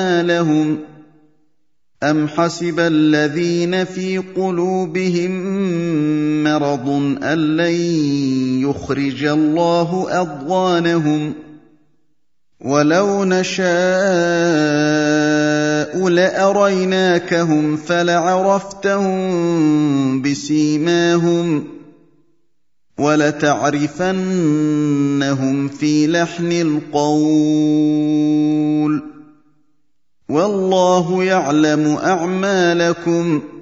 لهم أَمْ حَسِبَ الَّذِينَ فِي قُلُوبِهِم مَّرَضٌ أَن لَّن يُخْرِجَ اللَّهُ أَضْغَانَهُمْ وَلَوْ نَشَاءُ لَأَرَيْنَاكَهُمْ فَلَعَرَفْتَهُم بِسِيمَاهُمْ وَلَتَعْرِفَنَّهُمْ فِي لَحْنِ الْقَوْلِ ۚ وَاللَّهُ يَعْلَمُ أَعْمَالَكُمْ